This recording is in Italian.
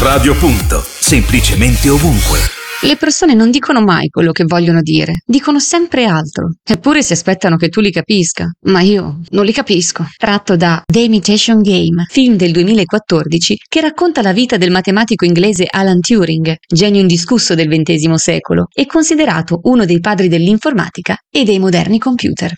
Radio Punto, semplicemente ovunque. Le persone non dicono mai quello che vogliono dire, dicono sempre altro, eppure si aspettano che tu li capisca, ma io non li capisco. Tratto da The Imitation Game, film del 2014 che racconta la vita del matematico inglese Alan Turing, genio indiscusso del XX secolo e considerato uno dei padri dell'informatica e dei moderni computer.